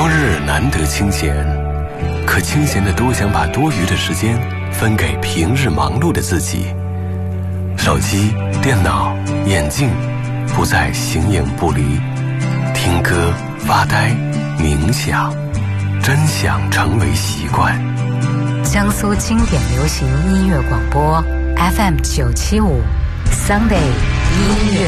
周日难得清闲，可清闲的多想把多余的时间分给平日忙碌的自己。手机、电脑、眼镜不再形影不离，听歌、发呆、冥想，真想成为习惯。 江苏经典流行音乐广播 FM 975 Sunday 音乐